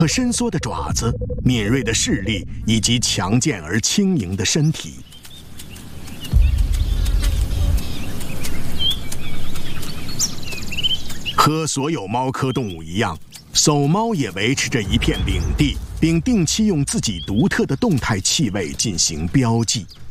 和伸缩的爪子、敏锐的视力以及强健而轻盈的身体。和所有猫科动物一样，叟猫也维持着一片领地，并定期用自己独特的动态气味进行标记。